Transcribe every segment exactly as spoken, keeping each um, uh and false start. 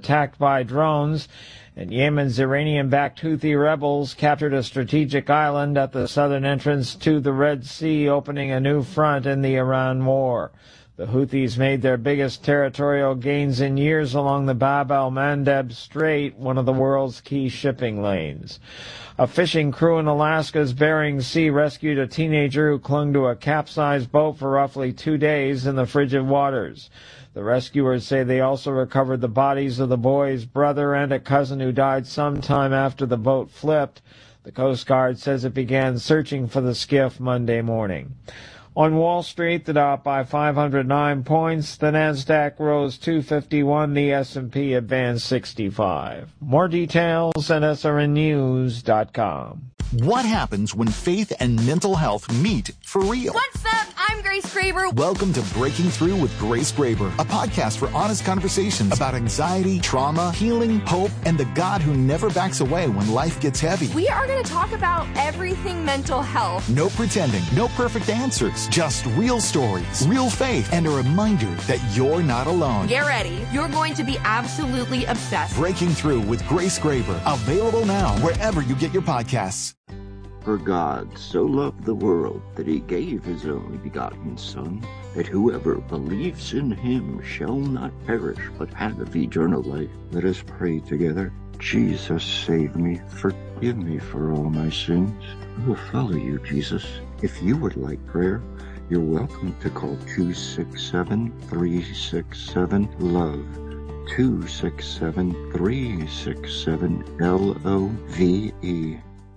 attacked by drones, and Yemen's Iranian-backed Houthi rebels captured a strategic island at the southern entrance to the Red Sea, opening a new front in the Iran war. The Houthis made their biggest territorial gains in years along the Bab el-Mandeb Strait, one of the world's key shipping lanes. A fishing crew in Alaska's Bering Sea rescued a teenager who clung to a capsized boat for roughly two days in the frigid waters. The rescuers say they also recovered the bodies of the boy's brother and a cousin who died sometime after the boat flipped. The Coast Guard says it began searching for the skiff Monday morning. On Wall Street, the Dow up by five hundred nine points, the Nasdaq rose two fifty-one, the S and P advanced sixty-five. More details at S R N news dot com. What happens when faith and mental health meet for real? What's up? I'm Grace Graber. Welcome to Breaking Through with Grace Graber, a podcast for honest conversations about anxiety, trauma, healing, hope, and the God who never backs away when life gets heavy. We are going to talk about everything mental health. No pretending, no perfect answers, just real stories, real faith, and a reminder that you're not alone. Get ready. You're going to be absolutely obsessed. Breaking Through with Grace Graber, available now wherever you get your podcasts. For God so loved the world that he gave his only begotten Son, that whoever believes in him shall not perish, but have eternal life. Let us pray together. Jesus, save me. Forgive me for all my sins. I will follow you, Jesus. If you would like prayer, you're welcome to call two six seven, three six seven, LOVE. two six seven, three six seven, L O V E.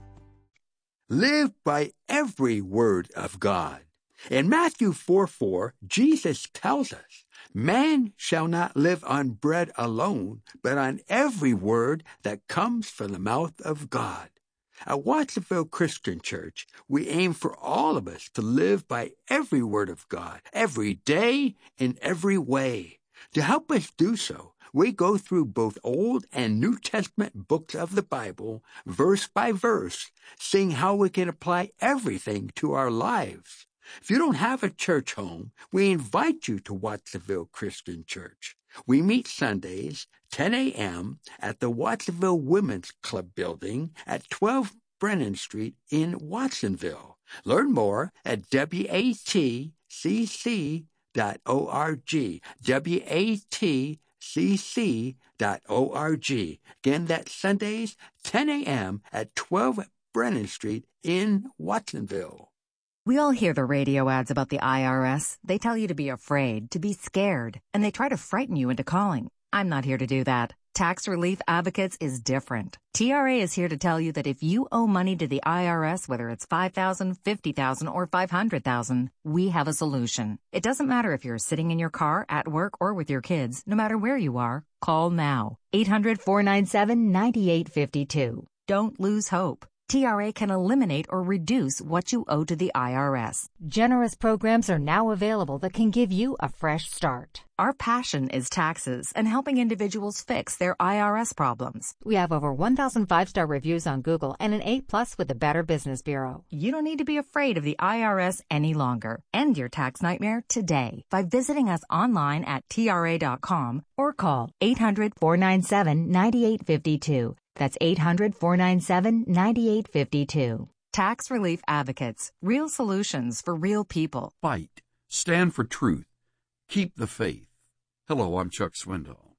Live by every word of God. In Matthew four four, Jesus tells us, man shall not live on bread alone, but on every word that comes from the mouth of God. At Watsonville Christian Church, we aim for all of us to live by every word of God, every day, in every way. To help us do so, we go through both Old and New Testament books of the Bible, verse by verse, seeing how we can apply everything to our lives. If you don't have a church home, we invite you to Watsonville Christian Church. We meet Sundays, ten a.m., at the Watsonville Women's Club building at twelve Brennan Street in Watsonville. Learn more at W A T C C dot org. W A T C C dot org. Again, that's Sundays, ten a.m. at twelve Brennan Street in Watsonville. We all hear the radio ads about the I R S. They tell you to be afraid, to be scared, and they try to frighten you into calling. I'm not here to do that. Tax Relief Advocates is different. T R A is here to tell you that if you owe money to the I R S, whether it's five thousand dollars, fifty thousand dollars, or five hundred thousand dollars, we have a solution. It doesn't matter if you're sitting in your car, at work, or with your kids. No matter where you are, call now. eight hundred, four nine seven, nine eight five two. Don't lose hope. T R A can eliminate or reduce what you owe to the I R S. Generous programs are now available that can give you a fresh start. Our passion is taxes and helping individuals fix their I R S problems. We have over one thousand five-star reviews on Google and an A plus with the Better Business Bureau. You don't need to be afraid of the I R S any longer. End your tax nightmare today by visiting us online at T R A dot com or call eight hundred, four nine seven, nine eight five two. That's eight hundred, four nine seven, nine eight five two. Tax Relief Advocates. Real solutions for real people. Fight. Stand for truth. Keep the faith. Hello, I'm Chuck Swindoll.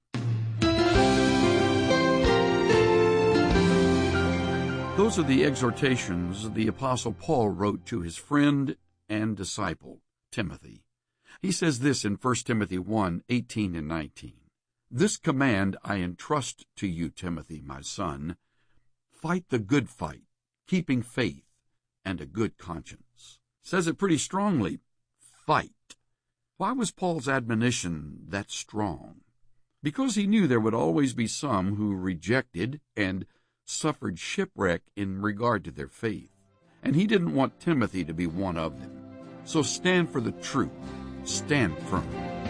Those are the exhortations the Apostle Paul wrote to his friend and disciple, Timothy. He says this in First Timothy one, eighteen and nineteen. This command I entrust to you, Timothy, my son. Fight the good fight, keeping faith and a good conscience. Says it pretty strongly. Fight. Why was Paul's admonition that strong? Because he knew there would always be some who rejected and suffered shipwreck in regard to their faith. And he didn't want Timothy to be one of them. So stand for the truth. Stand firm.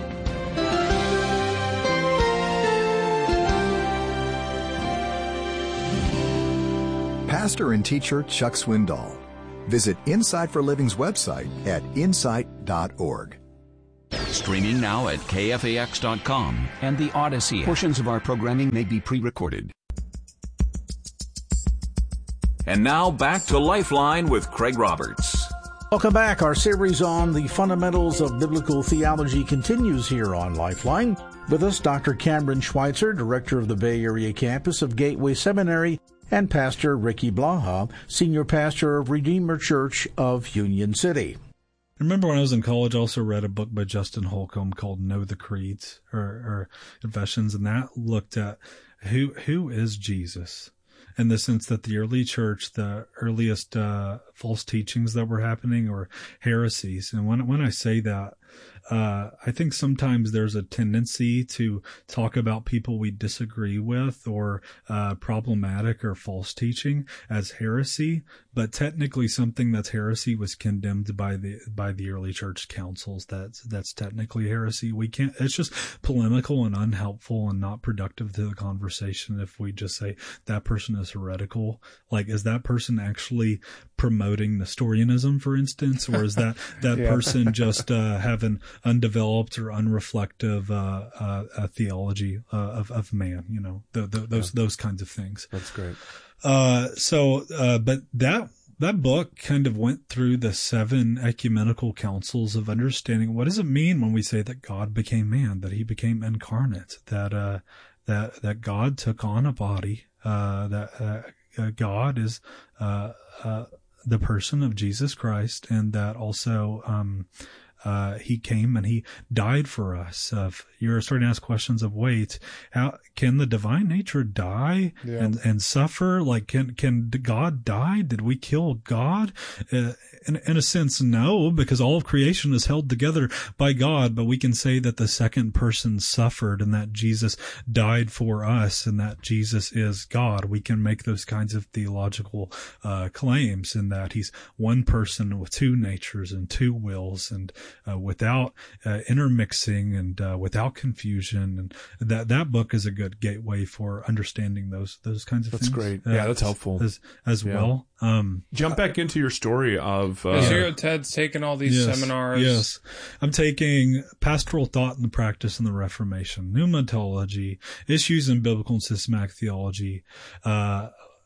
Pastor and teacher Chuck Swindoll. Visit Insight for Living's website at insight dot org. Streaming now at K F A X dot com and the Odyssey app. Portions of our programming may be pre-recorded. And now back to Lifeline with Craig Roberts. Welcome back. Our series on the fundamentals of biblical theology continues here on Lifeline. With us, Doctor Cameron Schweitzer, director of the Bay Area campus of Gateway Seminary, and Pastor Ricky Blaha, senior pastor of Redeemer Church of Union City. I remember when I was in college, I also read a book by Justin Holcomb called Know the Creeds or, or Confessions, and that looked at who who is Jesus, in the sense that the early church, the earliest uh, false teachings that were happening or heresies. And when when I say that, uh, I think sometimes there's a tendency to talk about people we disagree with or uh, problematic or false teaching as heresy, but technically something that's heresy was condemned by the by the early church councils. That's that's technically heresy. We can't. It's just polemical and unhelpful and not productive to the conversation if we just say that person is heretical. Like, is that person actually promoting Nestorianism, for instance, or is that that yeah. person just uh, having undeveloped or unreflective uh, uh, uh, theology uh, of of man? You know, the, the, those yeah. those kinds of things. That's great. Uh, so, uh, but that, that book kind of went through the seven ecumenical councils of understanding what does it mean when we say that God became man, that he became incarnate, that, uh, that, that God took on a body, uh, that, uh, God is, uh, uh, the person of Jesus Christ, and that also, um, Uh, he came and he died for us. Uh, you're starting to ask questions of, wait, how can the divine nature die yeah. and, and suffer? Like, can, can God die? Did we kill God? Uh, in, in a sense, no, because all of creation is held together by God, but we can say that the second person suffered and that Jesus died for us and that Jesus is God. We can make those kinds of theological, uh, claims, in that he's one person with two natures and two wills, and Uh, without uh, intermixing and uh, without confusion, and that that book is a good gateway for understanding those those kinds of that's things. That's great. Uh, yeah, that's helpful as as yeah. well. Um, Jump back into your story of. Uh, Is your Ted's taking all these yes, seminars? Yes, I'm taking Pastoral Thought and the Practice in the Reformation, Pneumatology, Issues in Biblical and Systematic Theology. Uh,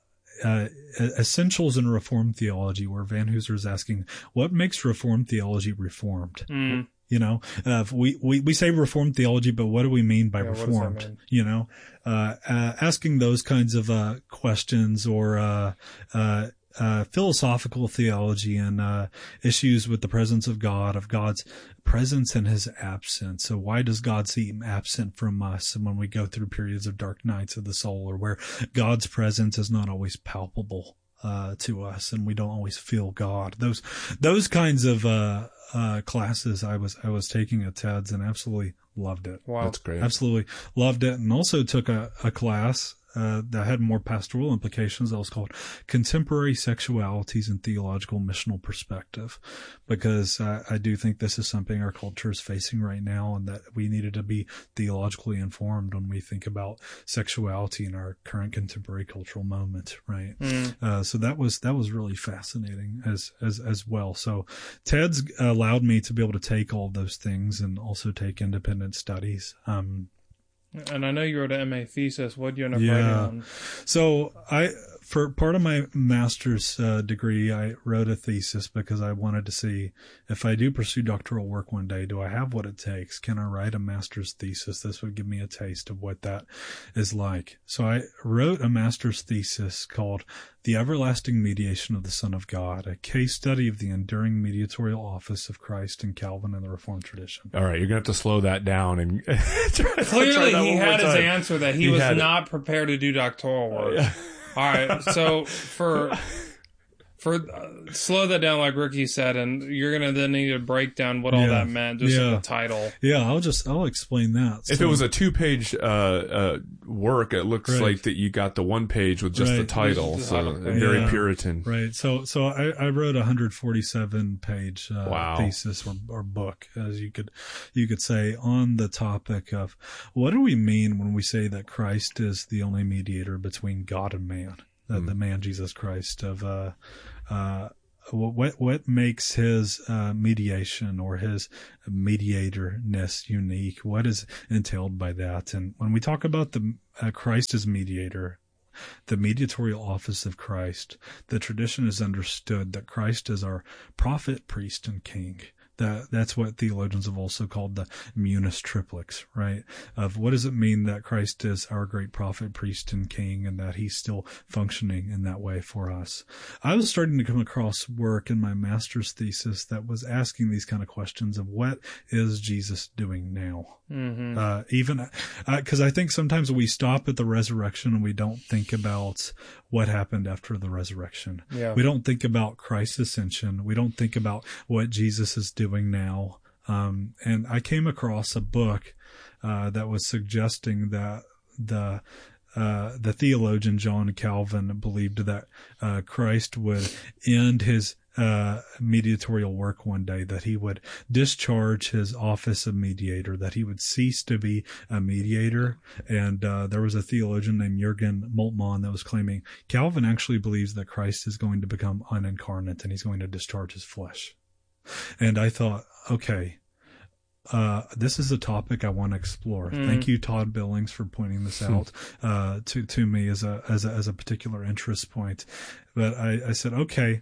Uh, Essentials in Reformed Theology, where Van Hooser is asking, what makes Reformed theology reformed? Mm. You know, uh, we, we, we say Reformed theology, but what do we mean by yeah, Reformed? Mean? You know, uh, uh, asking those kinds of, uh, questions, or, uh, uh, Uh, philosophical theology and uh, issues with the presence of God, of God's presence and his absence. So why does God seem absent from us? And when we go through periods of dark nights of the soul, or where God's presence is not always palpable uh, to us, and we don't always feel God. Those those kinds of uh, uh, classes I was I was taking at TEDS and absolutely loved it. Wow, that's great. Absolutely loved it, and also took a, a class Uh, that had more pastoral implications. That was called Contemporary Sexualities and Theological Missional Perspective, because uh, I do think this is something our culture is facing right now, and that we needed to be theologically informed when we think about sexuality in our current contemporary cultural moment, right? Mm. Uh, so that was that was really fascinating as as as well. So TEDS allowed me to be able to take all of those things and also take independent studies. Um, And I know you wrote an M A thesis. What did you end up yeah. writing on? So I, for part of my master's uh, degree, I wrote a thesis because I wanted to see, if I do pursue doctoral work one day, do I have what it takes? Can I write a master's thesis? This would give me a taste of what that is like. So I wrote a master's thesis called The Everlasting Mediation of the Son of God, a case study of the enduring mediatorial office of Christ and Calvin in the Reformed tradition. All right, you're going to have to slow that down. And try, Clearly try he had his time. answer that he, he was not it. prepared to do doctoral work. Uh, yeah. All right, so for... For uh, slow that down, like Ricky said, and you're gonna then need to break down what all yeah. that meant, just yeah. in the title. Yeah, I'll just I'll explain that. If so, it was a two-page uh, uh, work, it looks right. like that you got the one page with just right. the title, just so yeah. very Puritan. Right. So so I, I wrote a one hundred forty-seven page uh, wow. thesis or, or book, as you could you could say, on the topic of what do we mean when we say that Christ is the only mediator between God and man, that mm. the man Jesus Christ of uh uh what what makes his uh, mediation or his mediatorness unique? What is entailed by that? And when we talk about the uh, Christ as mediator, the mediatorial office of Christ, the tradition is understood that Christ is our prophet, priest, and king. That that's what theologians have also called the munus triplex, right? Of what does it mean that Christ is our great prophet, priest, and king, and that he's still functioning in that way for us. I was starting to come across work in my master's thesis that was asking these kind of questions of what is Jesus doing now? Mm-hmm. Uh, even because uh, I think sometimes we stop at the resurrection and we don't think about what happened after the resurrection. Yeah. We don't think about Christ's ascension. We don't think about what Jesus is doing now. Um, and I came across a book uh, that was suggesting that the uh, the theologian John Calvin believed that uh, Christ would end his Uh, mediatorial work one day, that he would discharge his office of mediator, that he would cease to be a mediator. And uh, there was a theologian named Jürgen Moltmann that was claiming Calvin actually believes that Christ is going to become unincarnate and he's going to discharge his flesh. And I thought, okay, uh, this is a topic I want to explore. Mm. Thank you, Todd Billings, for pointing this out uh, to to me as a as a as a particular interest point. But I, I said, okay,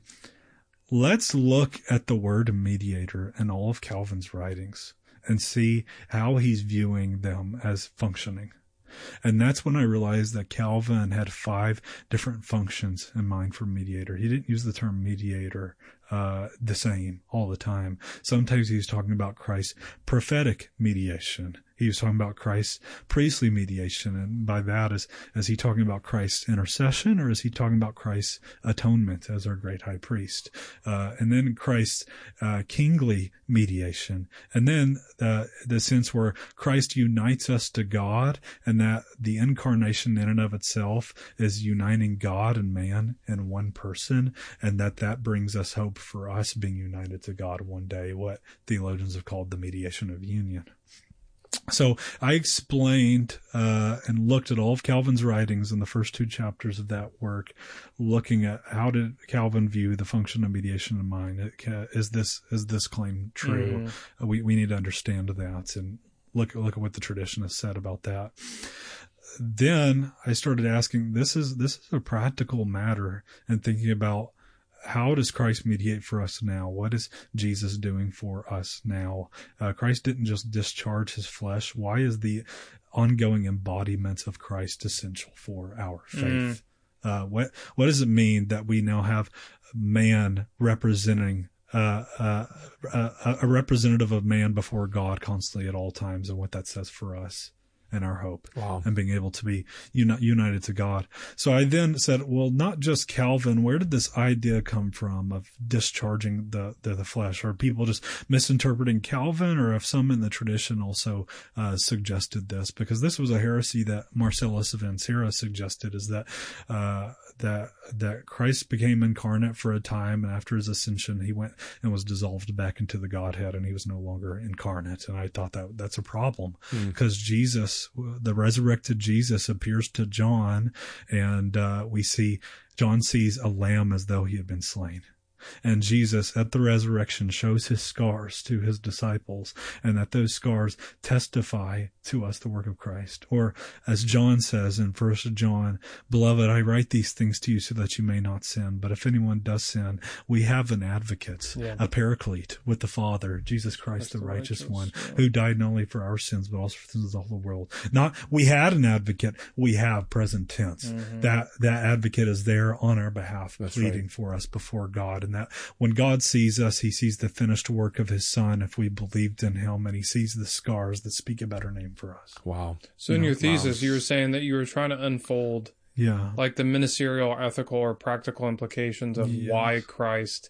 let's look at the word mediator in all of Calvin's writings and see how he's viewing them as functioning. And that's when I realized that Calvin had five different functions in mind for mediator. He didn't use the term mediator uh, the same all the time. Sometimes he was talking about Christ's prophetic mediation. He was talking about Christ's priestly mediation. And by that, is, is he talking about Christ's intercession, or is he talking about Christ's atonement as our great high priest? Uh, and then Christ's uh, kingly mediation. And then uh, the sense where Christ unites us to God, and that the incarnation in and of itself is uniting God and man in one person, and that that brings us hope for us being united to God one day, what theologians have called the mediation of union. So I explained uh, and looked at all of Calvin's writings in the first two chapters of that work, looking at how did Calvin view the function of mediation in mind. Is this is this claim true? Mm. We we need to understand that and look look at what the tradition has said about that. Then I started asking, this is this is a practical matter, and thinking about, how does Christ mediate for us now? What is Jesus doing for us now? Uh, Christ didn't just discharge his flesh. Why is the ongoing embodiment of Christ essential for our faith? Mm. Uh, what what does it mean that we now have man representing uh, uh, uh, a representative of man before God constantly at all times, and what that says for us and our hope, wow, and being able to be uni- united to God. So I then said, well, not just Calvin, where did this idea come from of discharging the, the, the flesh? Are people just misinterpreting Calvin, or have some in the tradition also uh, suggested this? Because this was a heresy that Marcellus of Ancyra suggested, is that uh, that that Christ became incarnate for a time, and after his ascension, he went and was dissolved back into the Godhead, and he was no longer incarnate. And I thought that that's a problem, because mm. Jesus, the resurrected Jesus, appears to John, and uh, we see John sees a lamb as though he had been slain. And Jesus at the resurrection shows his scars to his disciples, and that those scars testify to us the work of Christ. Or as John says in First John, beloved, I write these things to you so that you may not sin. But if anyone does sin, we have an advocate, yeah. a paraclete with the Father, Jesus Christ, the, the righteous, righteous one, yeah. who died not only for our sins, but also for the sins of the whole world. Not we had an advocate, we have present tense. Mm-hmm. That that advocate is there on our behalf, That's pleading right. for us before God. And that when God sees us, he sees the finished work of his Son if we believed in him, and he sees the scars that speak a better name for us. Wow. So you in know, your thesis, wow. you were saying that you were trying to unfold yeah. like the ministerial, ethical, or practical implications of yes. why Christ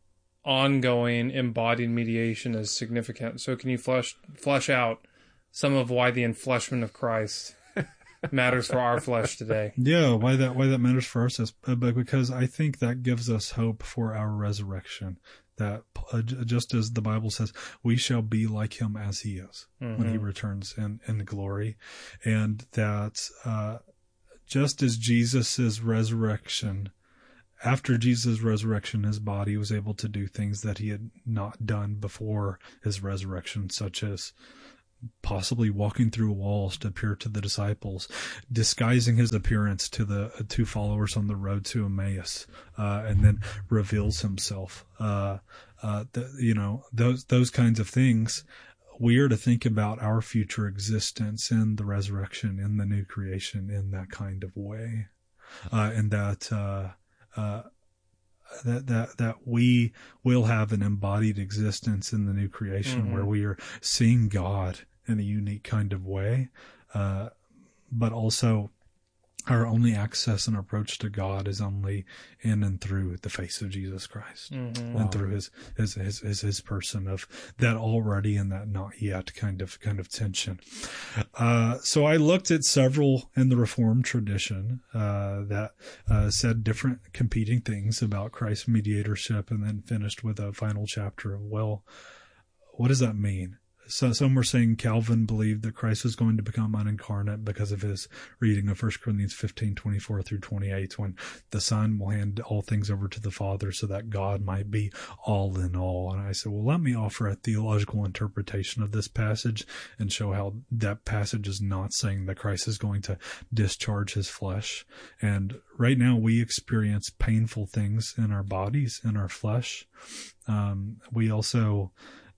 ongoing embodied mediation is significant. So can you flesh flesh out some of why the enfleshment of Christ matters for our flesh today? Yeah, why that why that matters for us is uh, because I think that gives us hope for our resurrection. That uh, just as the Bible says, we shall be like him as he is mm-hmm. when he returns in, in glory. And that uh, just as Jesus' resurrection after Jesus' resurrection, his body was able to do things that he had not done before his resurrection, such as possibly walking through walls to appear to the disciples, disguising his appearance to the two followers on the road to Emmaus, uh, and then reveals himself. Uh, uh, the, you know, those, those kinds of things. We are to think about our future existence in the resurrection, in the new creation, in that kind of way. Uh, and that, uh, uh, that, that, that we will have an embodied existence in the new creation mm-hmm. where we are seeing God in a unique kind of way, uh, but also our only access and approach to God is only in and through the face of Jesus Christ mm-hmm. and wow. through his, his, his, his, his person of that already and that not yet kind of, kind of tension. Uh, so I looked at several in the Reformed tradition, uh, that, uh, said different competing things about Christ's mediatorship, and then finished with a final chapter of, well, what does that mean? So some were saying Calvin believed that Christ was going to become unincarnate because of his reading of First Corinthians fifteen, twenty-four through twenty-eight, when the Son will hand all things over to the Father so that God might be all in all. And I said, well, let me offer a theological interpretation of this passage and show how that passage is not saying that Christ is going to discharge his flesh. And right now we experience painful things in our bodies, in our flesh. Um, we also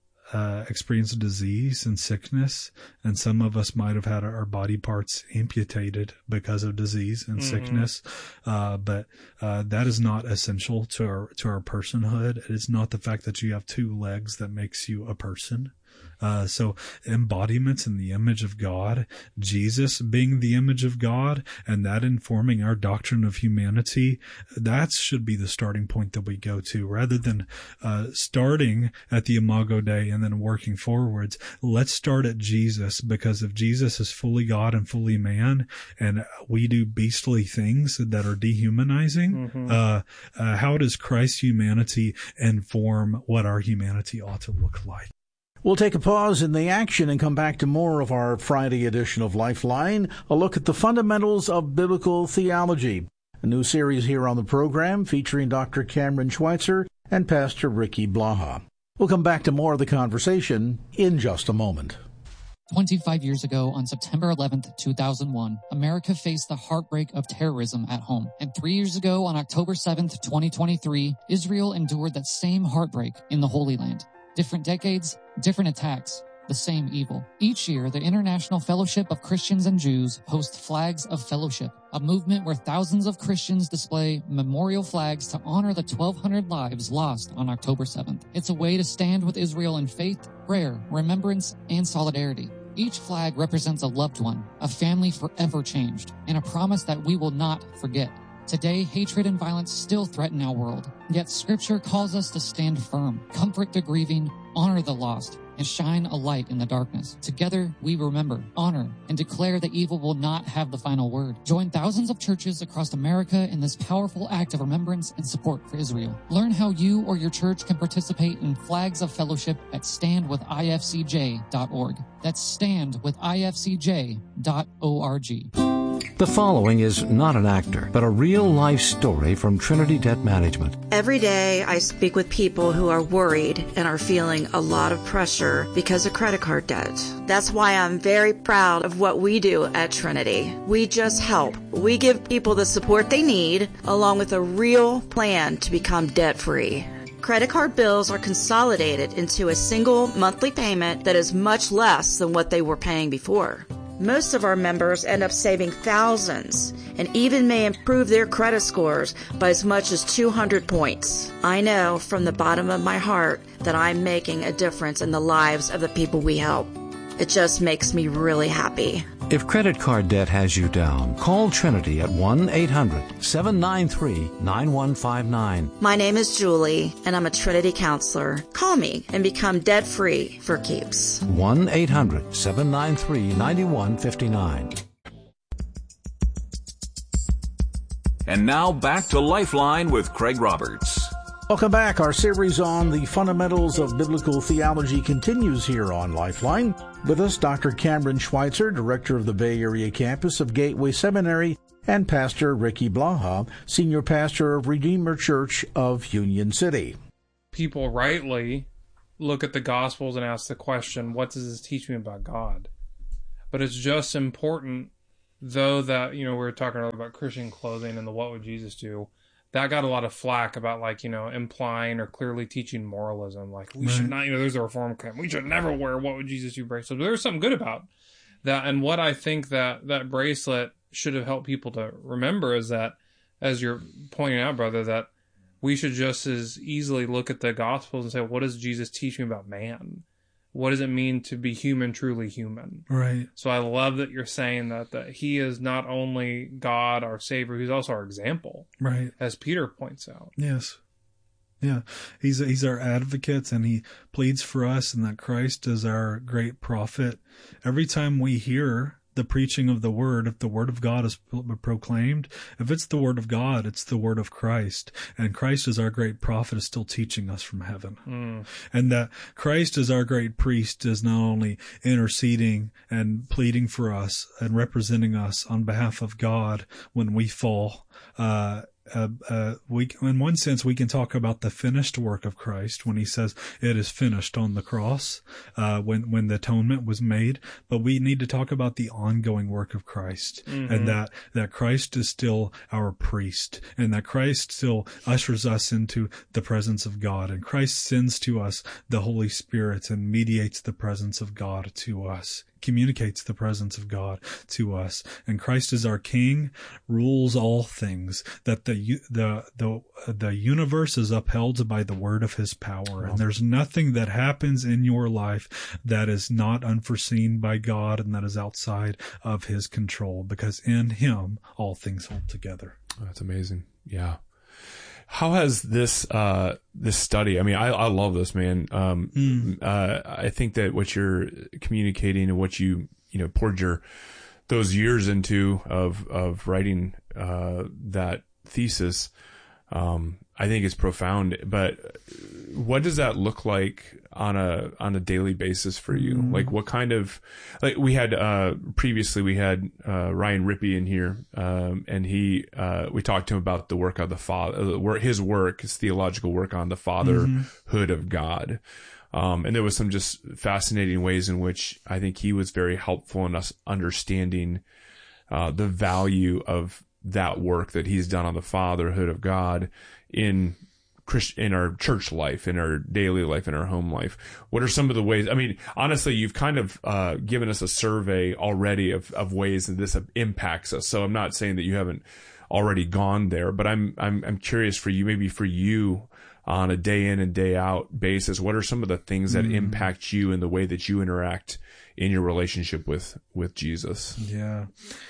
Uh, experience disease and sickness, and some of us might have had our body parts amputated because of disease and mm-hmm. sickness. Uh, but uh, that is not essential to our to our personhood. It is not the fact that you have two legs that makes you a person. Uh, so embodiments in the image of God, Jesus being the image of God, and that informing our doctrine of humanity, that should be the starting point that we go to, rather than uh, starting at the Imago Dei and then working forwards. Let's start at Jesus, because if Jesus is fully God and fully man, and we do beastly things that are dehumanizing, mm-hmm. uh, uh, how does Christ's humanity inform what our humanity ought to look like? We'll take a pause in the action and come back to more of our Friday edition of Lifeline, a look at the fundamentals of biblical theology. A new series here on the program featuring Doctor Cameron Schweitzer and Pastor Ricky Blaha. We'll come back to more of the conversation in just a moment. twenty-five years ago, on September eleventh, two thousand one, America faced the heartbreak of terrorism at home. And three years ago, on October seventh, twenty twenty-three, Israel endured that same heartbreak in the Holy Land. Different decades, different attacks, the same evil. Each year, the International Fellowship of Christians and Jews hosts Flags of Fellowship, a movement where thousands of Christians display memorial flags to honor the twelve hundred lives lost on October seventh. It's a way to stand with Israel in faith, prayer, remembrance, and solidarity. Each flag represents a loved one, a family forever changed, and a promise that we will not forget. Today, hatred and violence still threaten our world, yet Scripture calls us to stand firm, comfort the grieving, honor the lost, and shine a light in the darkness. Together, we remember, honor, and declare that evil will not have the final word. Join thousands of churches across America in this powerful act of remembrance and support for Israel. Learn how you or your church can participate in Flags of Fellowship at stand with I F C J dot org. That's stand with I F C J dot org. The following is not an actor, but a real-life story from Trinity Debt Management. Every day I speak with people who are worried and are feeling a lot of pressure because of credit card debt. That's why I'm very proud of what we do at Trinity. We just help. We give people the support they need, along with a real plan to become debt-free. Credit card bills are consolidated into a single monthly payment that is much less than what they were paying before. Most of our members end up saving thousands and even may improve their credit scores by as much as two hundred points. I know from the bottom of my heart that I'm making a difference in the lives of the people we help. It just makes me really happy. If credit card debt has you down, call Trinity at one eight hundred seven nine three nine one five nine. My name is Julie, and I'm a Trinity counselor. Call me and become debt-free for keeps. one eight hundred seven nine three nine one five nine. And now back to Lifeline with Craig Roberts. Welcome back. Our series on the fundamentals of biblical theology continues here on Lifeline. With us, Doctor Cameron Schweitzer, director of the Bay Area campus of Gateway Seminary, and Pastor Ricky Blaha, Senior Pastor of Redeemer Church of Union City. People rightly look at the Gospels and ask the question, what does this teach me about God? But it's just important, though, that, you know, we were talking about Christian clothing and the what would Jesus do. That got a lot of flack about, like, you know, implying or clearly teaching moralism. Like, we right. should not, you know, there's a reform camp. We should never wear what would Jesus do bracelets. But there's something good about that. And what I think that that bracelet should have helped people to remember is that, as you're pointing out, brother, that we should just as easily look at the Gospels and say, what does Jesus teach me about man? What does it mean to be human, truly human? Right. So I love that you're saying that, that he is not only God, our Savior, he's also our example. Right. As Peter points out. Yes. Yeah. He's, he's our advocate, and he pleads for us, and that Christ is our great prophet. Every time we hear the preaching of the word, if the word of God is proclaimed, if it's the word of God, it's the word of Christ. And Christ as our great prophet is still teaching us from heaven. Mm. And that Christ as our great priest is not only interceding and pleading for us and representing us on behalf of God when we fall, uh, Uh, uh, we, in one sense, we can talk about the finished work of Christ when he says it is finished on the cross, uh, when, when the atonement was made. But we need to talk about the ongoing work of Christ, mm-hmm. and that, that Christ is still our priest, and that Christ still ushers us into the presence of God, and Christ sends to us the Holy Spirit and mediates the presence of God to us, communicates the presence of God to us. And Christ is our King, rules all things, that the the the the universe is upheld by the word of his power. And there's nothing that happens in your life that is not unforeseen by God and that is outside of his control, because in him all things hold together. That's amazing. Yeah. How has this, uh, this study, I mean, I, I love this, man. Um, mm. uh, I think that what you're communicating and what you, you know, poured your, those years into of, of writing, uh, that thesis, um, I think is profound. But what does that look like on a, on a daily basis for you? Mm. Like what kind of, like we had, uh, previously we had, uh, Ryan Rippey in here, um, and he, uh, we talked to him about the work of the father, uh, his work, his theological work on the fatherhood mm-hmm. of God. Um, and there was some just fascinating ways in which I think he was very helpful in us understanding, uh, the value of that work that he's done on the fatherhood of God in Christ, in our church life, in our daily life, in our home life. What are some of the ways? I mean, honestly, you've kind of uh, given us a survey already of, of ways that this impacts us. So I'm not saying that you haven't already gone there, but I'm I'm I'm curious for you, maybe for you on a day in and day out basis. What are some of the things that mm. impact you in the way that you interact in your relationship with with Jesus? Yeah,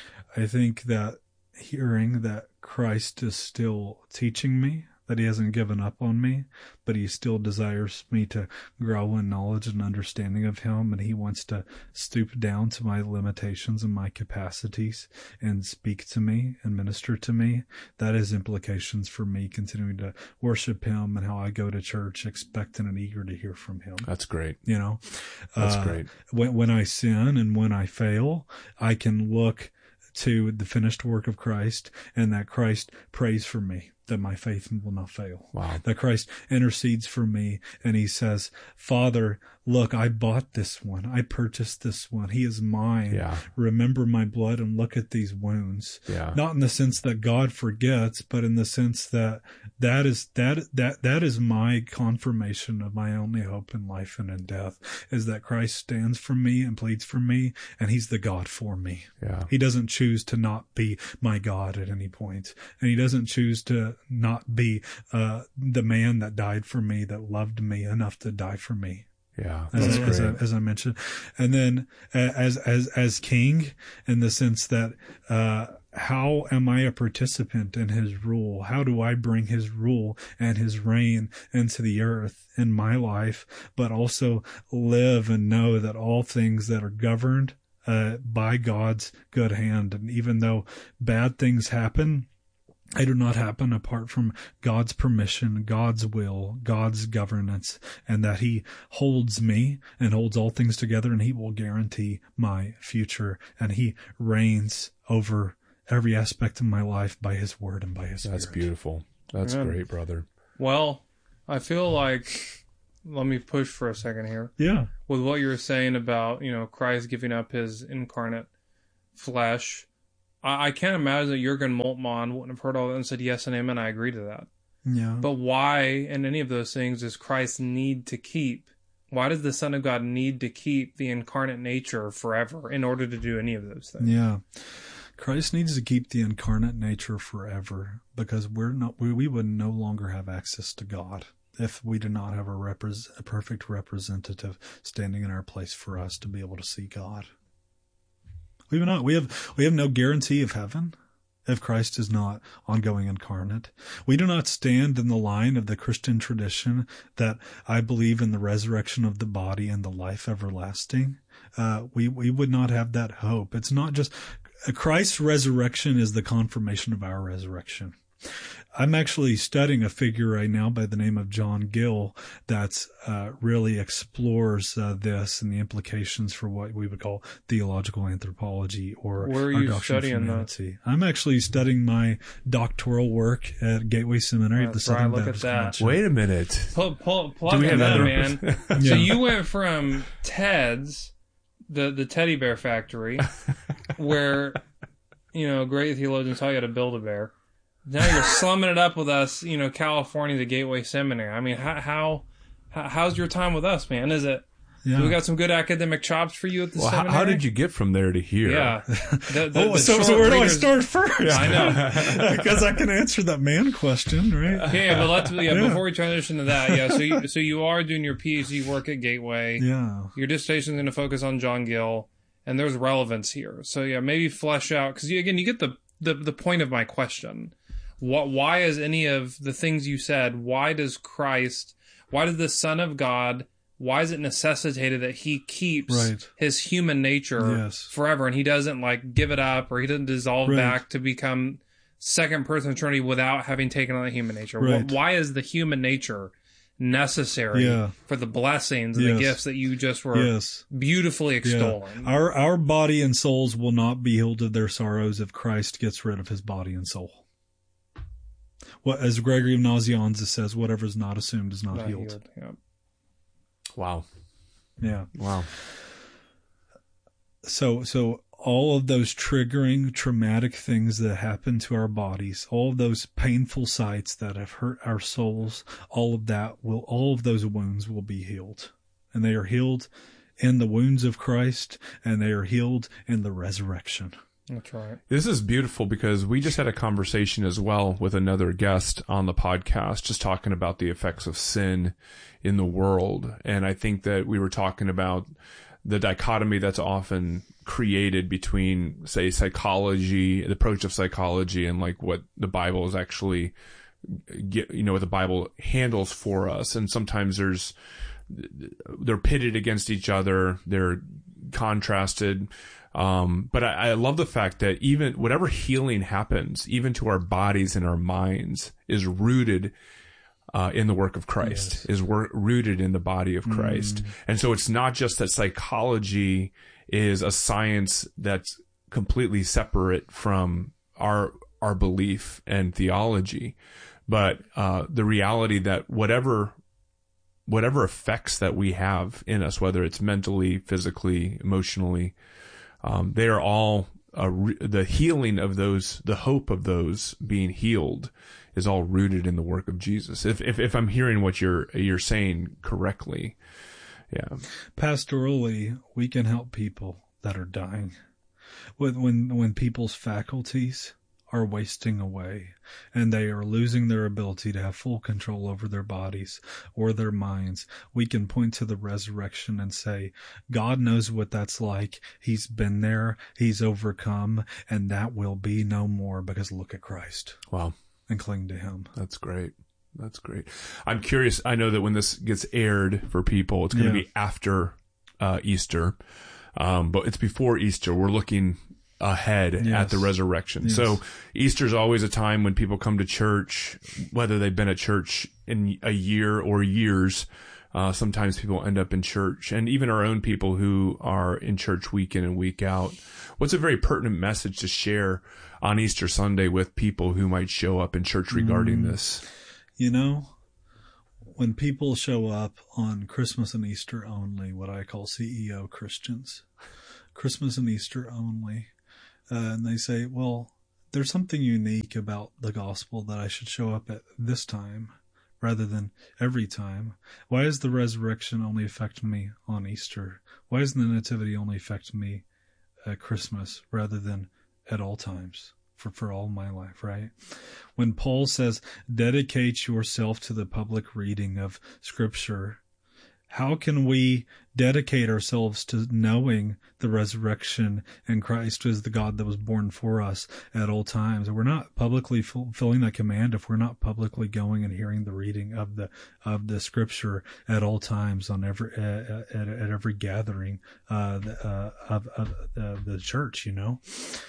I think that hearing that Christ is still teaching me, that he hasn't given up on me, but he still desires me to grow in knowledge and understanding of him, and he wants to stoop down to my limitations and my capacities and speak to me and minister to me. That has implications for me continuing to worship him and how I go to church expectant and eager to hear from him. That's great. You know, that's uh, great. When, when I sin and when I fail, I can look to the finished work of Christ, and that Christ prays for me, that my faith will not fail. Wow. That Christ intercedes for me, and he says, Father, look, I bought this one. I purchased this one. He is mine. Yeah. Remember my blood and look at these wounds. Yeah. Not in the sense that God forgets, but in the sense that that is, that, that, that is my confirmation of my only hope in life and in death, is that Christ stands for me and pleads for me, and he's the God for me. Yeah. He doesn't choose to not be my God at any point, and he doesn't choose to not be uh, the man that died for me, that loved me enough to die for me. Yeah, as that's I, great. As, I, as I mentioned, and then uh, as as as king, in the sense that uh, how am I a participant in his rule? How do I bring his rule and his reign into the earth in my life, but also live and know that all things that are governed uh, by God's good hand, and even though bad things happen, they do not happen apart from God's permission, God's will, God's governance, and that he holds me and holds all things together, and he will guarantee my future, and he reigns over every aspect of my life by his word and by his That's spirit. beautiful. That's Yeah. great, brother. Well, I feel like, let me push for a second here. Yeah. With what you were saying about, you know, Christ giving up his incarnate flesh, I, I can't imagine that Jürgen Moltmann wouldn't have heard all that and said yes and amen. I agree to that. Yeah. But why, in any of those things, does Christ need to keep? Why does the Son of God need to keep the incarnate nature forever in order to do any of those things? Yeah. Christ needs to keep the incarnate nature forever because we're not, we, we would no longer have access to God if we did not have a, repres, a perfect representative standing in our place for us to be able to see God. We have not, we have, we have no guarantee of heaven if Christ is not ongoing incarnate. We do not stand in the line of the Christian tradition that I believe in the resurrection of the body and the life everlasting. Uh, we, we would not have that hope. It's not just, Christ's resurrection is the confirmation of our resurrection. I'm actually studying a figure right now by the name of John Gill that's uh, really explores uh, this and the implications for what we would call theological anthropology or Where are our you doctrine of studying humanity. I'm actually studying my doctoral work at Gateway Seminary at the That's Southern right, look Baptist at that. Convention. Wait a minute. Pull, pull, Do plug we in have that, other- man. Yeah. So you went from Ted's, the, the teddy bear factory, where, you know, great theologians taught you how to build a bear. Now you're slumming it up with us, you know, California, the Gateway Seminary. I mean, how, how, how how's your time with us, man? Is it, Yeah. we got some good academic chops for you at the Well, how, seminary? how did you get from there to here? Yeah. The, the, Oh, the so, short so where do I readers- start first? Yeah, I know. Because I can answer that man question, right? Yeah, but let's, yeah, Yeah. before we transition to that, yeah, so you, so you are doing your PhD work at Gateway. Yeah. Your dissertation is going to focus on John Gill, and there's relevance here. So yeah, maybe flesh out, because you, again, you get the, the, the point of my question. What, why is any of the things you said, why does Christ, why does the Son of God, why is it necessitated that he keeps Right. his human nature Yes. forever, and he doesn't like give it up, or he doesn't dissolve Right. back to become second person of the Trinity without having taken on the human nature? Right. Wh- Why is the human nature necessary Yeah. for the blessings and Yes. the gifts that you just were Yes. beautifully Yeah. extolling? Our our body and souls will not be healed of their sorrows if Christ gets rid of his body and soul. What, as Gregory of Nazianzus says, whatever is not assumed is not, Not healed. healed, yeah. Wow. Yeah. Wow. So so all of those triggering traumatic things that happen to our bodies, all of those painful sights that have hurt our souls, all of that will all of those wounds will be healed. And they are healed in the wounds of Christ, and they are healed in the resurrection. That's right. This is beautiful because we just had a conversation as well with another guest on the podcast, just talking about the effects of sin in the world. And I think that we were talking about the dichotomy that's often created between, say, psychology, the approach of psychology, and like what the Bible is actually, you know, what the Bible handles for us. And sometimes there's, they're pitted against each other. They're contrasted. Um, but I, I love the fact that even whatever healing happens, even to our bodies and our minds, is rooted uh, in the work of Christ, Yes. is wor- rooted in the body of Christ. Mm. And so it's not just that psychology is a science that's completely separate from our our belief and theology, but uh, the reality that whatever whatever effects that we have in us, whether it's mentally, physically, emotionally, Um, they are all, uh, re- the healing of those, the hope of those being healed is all rooted in the work of Jesus. If, if, if I'm hearing what you're, you're saying correctly. Yeah. Pastorally, we can help people that are dying. When, when, when people's faculties are wasting away and they are losing their ability to have full control over their bodies or their minds, we can point to the resurrection and say, God knows what that's like. He's been there. He's overcome, and that will be no more, because look at Christ. Wow. And cling to him. That's great. That's great. I'm curious. I know that when this gets aired for people, it's going to Yeah. be after uh, Easter. Um, but it's before Easter. We're looking ahead Yes. at the resurrection. Yes. So Easter's always a time when people come to church, whether they've been at church in a year or years. Uh, sometimes people end up in church, and even our own people who are in church week in and week out. What's a very pertinent message to share on Easter Sunday with people who might show up in church regarding mm. this? You know, when people show up on Christmas and Easter only, what I call C E O Christians, Christmas and Easter only, uh, and they say, well, there's something unique about the gospel that I should show up at this time rather than every time. Why is the resurrection only affect me on Easter? Why is the nativity only affect me at Christmas rather than at all times for, for all my life, right? When Paul says, dedicate yourself to the public reading of Scripture, how can we dedicate ourselves to knowing the resurrection and Christ is the God that was born for us at all times? We're not publicly fulfilling that command if we're not publicly going and hearing the reading of the of the Scripture at all times on every at, at, at every gathering uh, uh, of, of uh, the church. You know,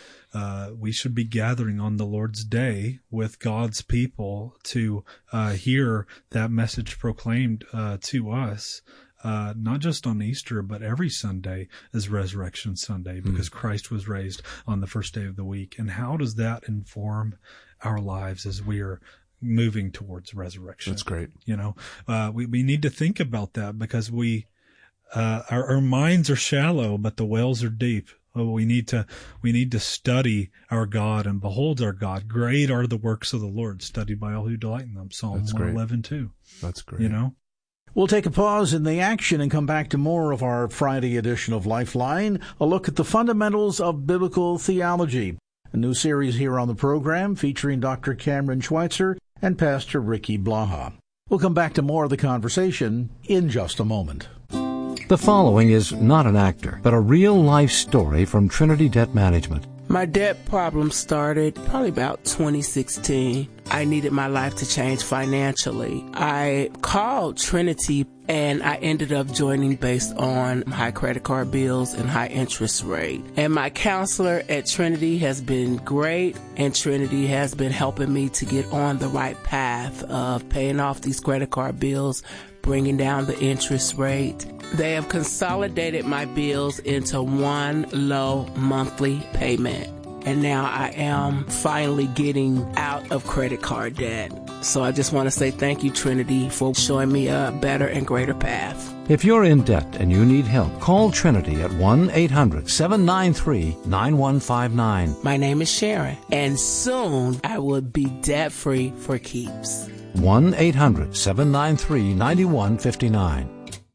uh, we should be gathering on the Lord's day with God's people to uh, hear that message proclaimed uh, to us. Uh, not just on Easter, but every Sunday is Resurrection Sunday because mm. Christ was raised on the first day of the week. And how does that inform our lives as we are moving towards resurrection? That's great. You know, uh, we, we need to think about that because we, uh, our, our minds are shallow, but the wells are deep. Oh, we need to, we need to study our God and behold our God. Great are the works of the Lord, studied by all who delight in them. Psalm one eleven two. That's great. You know? We'll take a pause in the action and come back to more of our Friday edition of Lifeline, a look at the fundamentals of biblical theology. A new series here on the program featuring Doctor Cameron Schweitzer and Pastor Ricky Blaha. We'll come back to more of the conversation in just a moment. The following is not an actor, but a real-life story from Trinity Debt Management. My debt problem started probably about twenty sixteen. I needed my life to change financially. I called Trinity and I ended up joining based on high credit card bills and high interest rate. And my counselor at Trinity has been great, and Trinity has been helping me to get on the right path of paying off these credit card bills, bringing down the interest rate. They have consolidated my bills into one low monthly payment. And now I am finally getting out of credit card debt. So I just want to say thank you, Trinity, for showing me a better and greater path. If you're in debt and you need help, call Trinity at one eight hundred seven nine three nine one five nine. My name is Sharon, and soon I will be debt-free for keeps. one eight hundred seven nine three nine one five nine.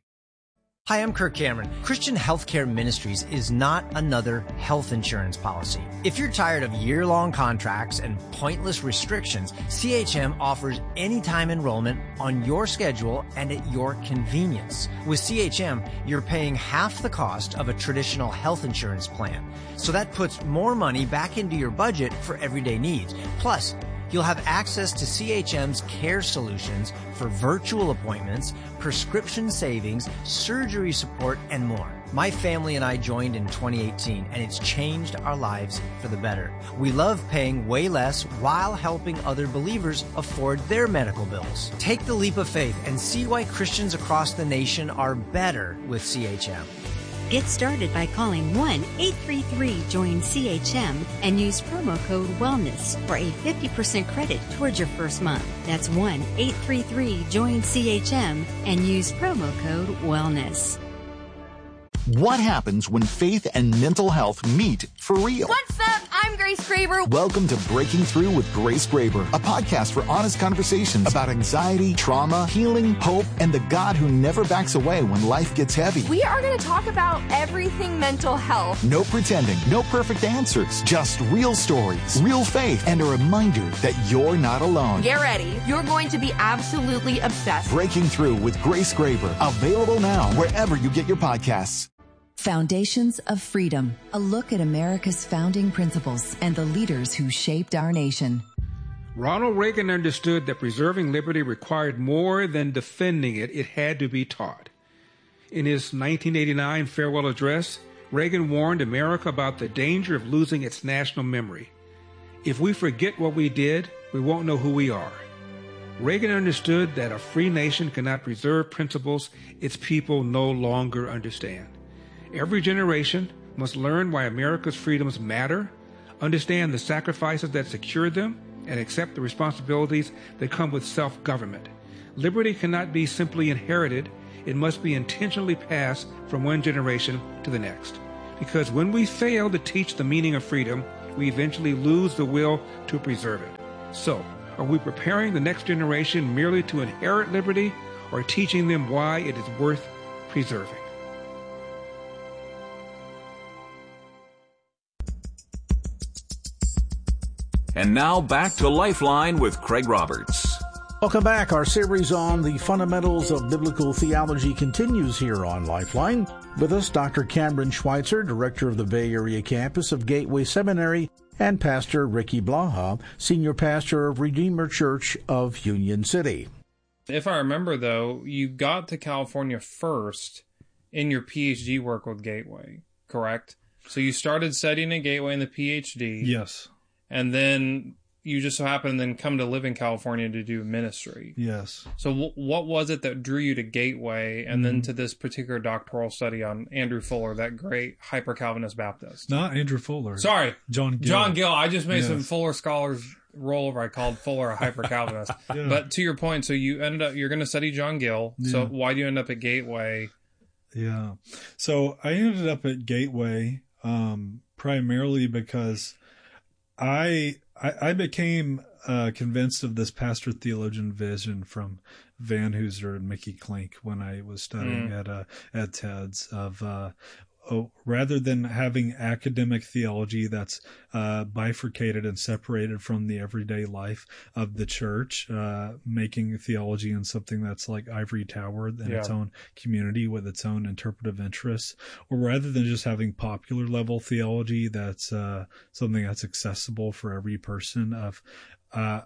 Hi, I'm Kirk Cameron. Christian Healthcare Ministries is not another health insurance policy. If you're tired of year-long contracts and pointless restrictions, C H M offers anytime enrollment on your schedule and at your convenience. With C H M, you're paying half the cost of a traditional health insurance plan. So that puts more money back into your budget for everyday needs. Plus, you'll have access to C H M's care solutions for virtual appointments, prescription savings, surgery support, and more. My family and I joined in twenty eighteen, and it's changed our lives for the better. We love paying way less while helping other believers afford their medical bills. Take the leap of faith and see why Christians across the nation are better with C H M. Get started by calling one eight three three join C H M and use promo code WELLNESS for a fifty percent credit towards your first month. That's one eight three three join C H M and use promo code WELLNESS. What happens when faith and mental health meet for real? What's up? I'm Grace Graber. Welcome to Breaking Through with Grace Graber, a podcast for honest conversations about anxiety, trauma, healing, hope, and the God who never backs away when life gets heavy. We are going to talk about everything mental health. No pretending, no perfect answers, just real stories, real faith, and a reminder that you're not alone. Get ready. You're going to be absolutely obsessed. Breaking Through with Grace Graber, available now wherever you get your podcasts. Foundations of Freedom, a look at America's founding principles and the leaders who shaped our nation. Ronald Reagan understood that preserving liberty required more than defending it, it had to be taught. In his nineteen eighty-nine farewell address, Reagan warned America about the danger of losing its national memory. If we forget what we did, we won't know who we are. Reagan understood that a free nation cannot preserve principles its people no longer understand. Every generation must learn why America's freedoms matter, understand the sacrifices that secure them, and accept the responsibilities that come with self-government. Liberty cannot be simply inherited. It must be intentionally passed from one generation to the next. Because when we fail to teach the meaning of freedom, we eventually lose the will to preserve it. So, are we preparing the next generation merely to inherit liberty, or teaching them why it is worth preserving? And now back to Lifeline with Craig Roberts. Welcome back. Our series on the fundamentals of biblical theology continues here on Lifeline. With us, Doctor Cameron Schweitzer, director of the Bay Area campus of Gateway Seminary, and Pastor Ricky Blaha, senior pastor of Redeemer Church of Union City. If I remember, though, you got to California first in your PhD work with Gateway, correct? So you started studying at Gateway in the PhD. Yes. And then you just so happened to then come to live in California to do ministry. Yes. So w- what was it that drew you to Gateway and mm-hmm. then to this particular doctoral study on Andrew Fuller, that great hyper-Calvinist Baptist? Not Andrew Fuller. Sorry. John Gill. John Gill. I just made yes. some Fuller scholars roll over. I called Fuller a hyper-Calvinist. yeah. But to your point, so you ended up, you're going to study John Gill. Yeah. So why do you end up at Gateway? Yeah. So I ended up at Gateway um, primarily because I, I I became uh, convinced of this pastor theologian vision from Van Hooser and Mickey Klink when I was studying mm. at uh, at TEDS of uh, oh, rather than having academic theology that's uh, bifurcated and separated from the everyday life of the church, uh, making theology in something that's like ivory tower in yeah. its own community with its own interpretive interests, or rather than just having popular level theology that's uh, something that's accessible for every person. Of uh,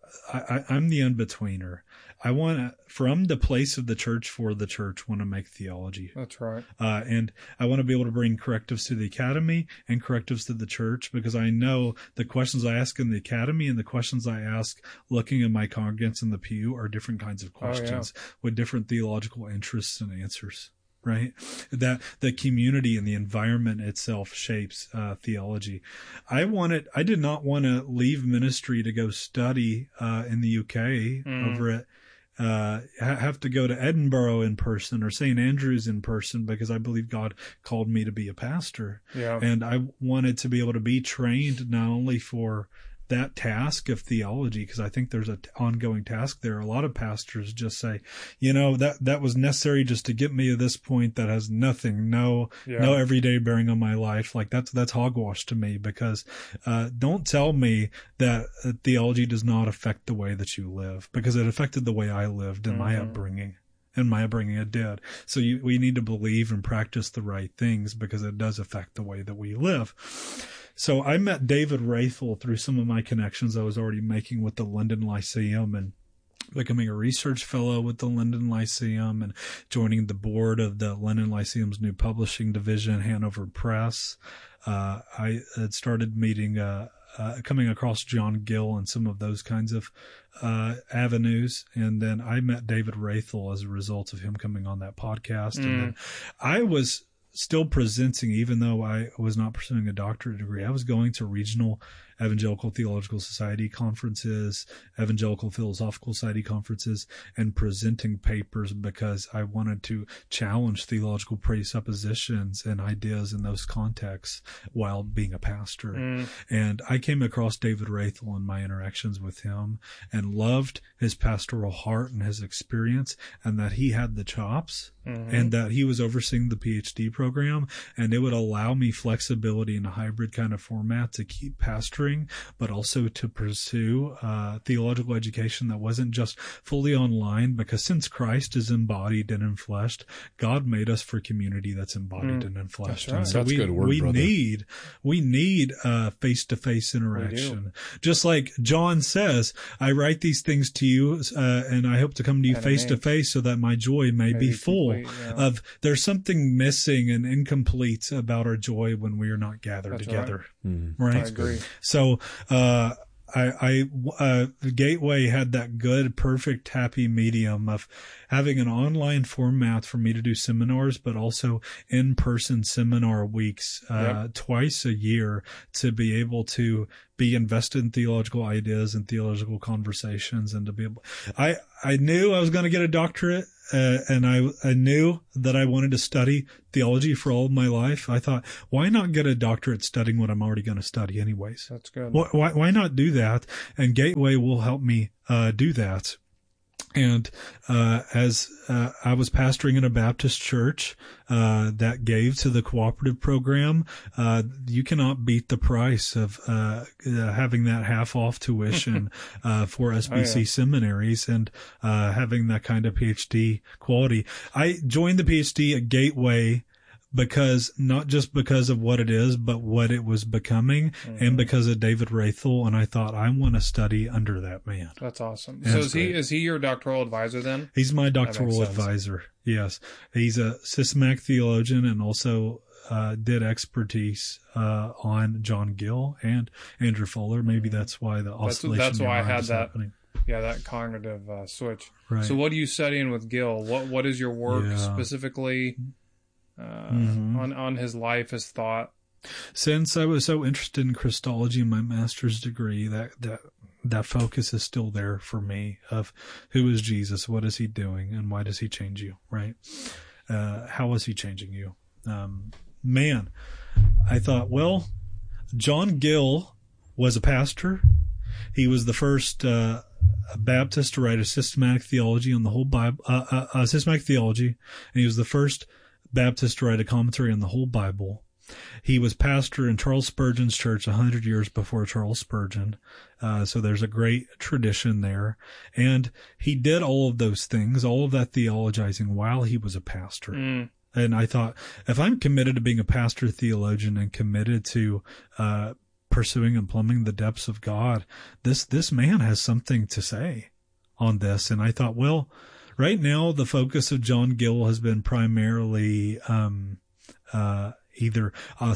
I, I'm the in-betweener. I want to, from the place of the church for the church, want to make theology. That's right. Uh, and I want to be able to bring correctives to the academy and correctives to the church, because I know the questions I ask in the academy and the questions I ask looking at my congregants in the pew are different kinds of questions oh, yeah. with different theological interests and answers. Right? That the community and the environment itself shapes uh, theology. I wanted, I did not want to leave ministry to go study uh, in the U K mm. over at, uh, have to go to Edinburgh in person or Saint Andrews in person, because I believe God called me to be a pastor. Yeah. And I wanted to be able to be trained not only for that task of theology, because I think there's an ongoing task there. A lot of pastors just say, you know, that that was necessary just to get me to this point that has nothing, no, yeah. no everyday bearing on my life. Like that's that's hogwash to me, because uh, don't tell me that uh, theology does not affect the way that you live, because it affected the way I lived in mm-hmm. my upbringing. And my upbringing, it did. So you, we need to believe and practice the right things, because it does affect the way that we live. So I met David Rathel through some of my connections I was already making with the London Lyceum, and becoming a research fellow with the London Lyceum and joining the board of the London Lyceum's new publishing division, Hanover Press. Uh, I had started meeting, uh, uh, coming across John Gill and some of those kinds of uh, avenues. And then I met David Rathel as a result of him coming on that podcast. Mm. And then I was still presenting, even though I was not pursuing a doctorate degree. I was going to regional Evangelical Theological Society conferences, Evangelical Philosophical Society conferences, and presenting papers, because I wanted to challenge theological presuppositions and ideas in those contexts while being a pastor. Mm. And I came across David Rathel in my interactions with him and loved his pastoral heart and his experience, and that he had the chops. Mm-hmm. And that he was overseeing the PhD program, and it would allow me flexibility in a hybrid kind of format to keep pastoring, but also to pursue uh, theological education that wasn't just fully online, because since Christ is embodied and enfleshed, God made us for community that's embodied mm. and enfleshed. That's, right. And so that's we, good word, we brother. need we need uh, face-to-face interaction. Just like John says, I write these things to you, uh, and I hope to come to you face-to-face so that my joy may, may be full. Yeah. Of there's something missing and incomplete about our joy when we are not gathered That's together. Right. Mm. Right? I agree. So, uh, I, I, uh, Gateway had that good, perfect, happy medium of having an online format for me to do seminars, but also in-person seminar weeks, uh, yep. twice a year to be able to be invested in theological ideas and theological conversations and to be able, I, I knew I was going to get a doctorate. Uh, and I, I knew that I wanted to study theology for all of my life. I thought, why not get a doctorate studying what I'm already going to study anyways? That's good. Why, why, why not do that? And Gateway will help me, uh, do that. And, uh, as, uh, I was pastoring in a Baptist church, uh, that gave to the cooperative program, uh, you cannot beat the price of, uh, uh having that half off tuition, uh, for S B C oh, yeah. seminaries and, uh, having that kind of PhD quality. I joined the PhD at Gateway because not just because of what it is, but what it was becoming, mm-hmm. and because of David Rathel. And I thought, I want to study under that man. That's awesome. That's so is great. he is he your doctoral advisor then? He's my doctoral advisor. Yes, he's a systematic theologian and also uh, did expertise uh, on John Gill and Andrew Fuller. Maybe that's why the oscillation. That's, that's why I had that. Happening. Yeah, that cognitive uh, switch. Right. So, what are you studying with Gill? What What is your work yeah. specifically? Uh, mm-hmm. on, on his life, his thought. Since I was so interested in Christology in my master's degree, that, that, that focus is still there for me of who is Jesus? What is he doing? And why does he change you? Right? Uh, how is he changing you? Um, man, I thought, well, John Gill was a pastor. He was the first, uh, Baptist to write a systematic theology on the whole Bible, uh, uh, uh systematic theology. And he was the first Baptist to write a commentary on the whole Bible. He was pastor in Charles Spurgeon's church a hundred years before Charles Spurgeon. Uh, so there's a great tradition there. And he did all of those things, all of that theologizing while he was a pastor. Mm. And I thought, if I'm committed to being a pastor theologian and committed to, uh, pursuing and plumbing the depths of God, this, this man has something to say on this. And I thought, well, right now, the focus of John Gill has been primarily um, uh, either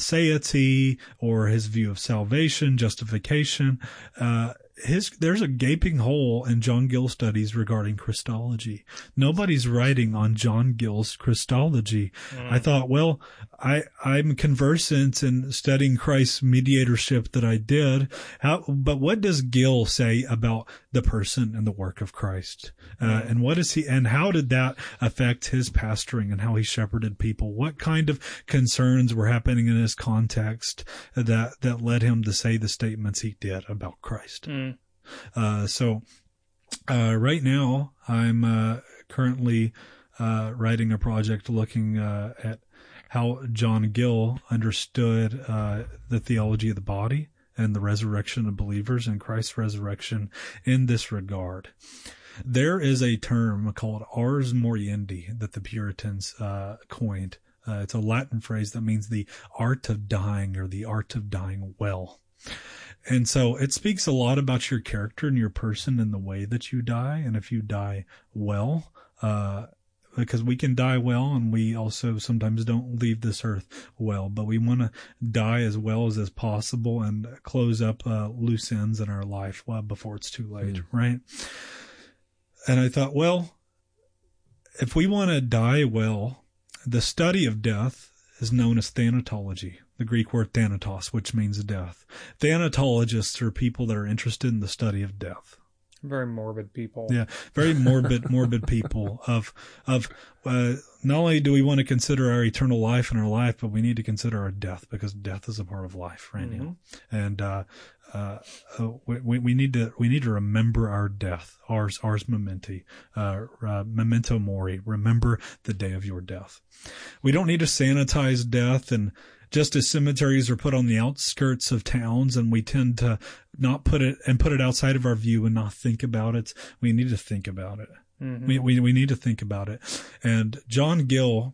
aseity or his view of salvation, justification. Uh, his there's a gaping hole in John Gill studies regarding Christology. Nobody's writing on John Gill's Christology. Mm. I thought, well, I I'm conversant in studying Christ's mediatorship that I did. How, but what does Gill say about the person and the work of Christ? Uh, mm. And what is he? And how did that affect his pastoring and how he shepherded people? What kind of concerns were happening in his context that that led him to say the statements he did about Christ? Mm. Uh, so, uh, right now I'm, uh, currently, uh, writing a project looking, uh, at how John Gill understood, uh, the theology of the body and the resurrection of believers and Christ's resurrection in this regard. There is a term called ars moriendi that the Puritans, uh, coined. Uh, it's a Latin phrase that means the art of dying or the art of dying well. And so it speaks a lot about your character and your person and the way that you die. And if you die well, uh, because we can die well and we also sometimes don't leave this earth well, but we want to die as well as is possible and close up, uh, loose ends in our life well, before it's too late. Mm. Right. And I thought, well, if we want to die well, the study of death is known as thanatology. The Greek word thanatos, which means death. Thanatologists are people that are interested in the study of death. Very morbid people. Yeah, very morbid, morbid people of, of, uh, not only do we want to consider our eternal life in our life, but we need to consider our death because death is a part of life right mm-hmm. now. And, uh, uh, we, we need to, we need to remember our death, ars, ars mementi, uh, uh, memento mori, remember the day of your death. We don't need to sanitize death, and just as cemeteries are put on the outskirts of towns and we tend to not put it and put it outside of our view and not think about it, we need to think about it. Mm-hmm. We, we, we need to think about it. And John Gill